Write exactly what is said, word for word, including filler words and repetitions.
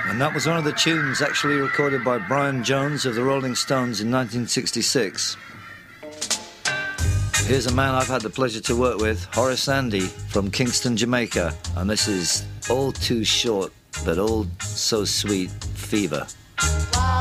And that was one of the tunes actually recorded by Brian Jones of the Rolling Stones in nineteen sixty-six. Here's a man I've had the pleasure to work with, Horace Andy from Kingston, Jamaica, and this is All Too Short, but All So Sweet, Fever.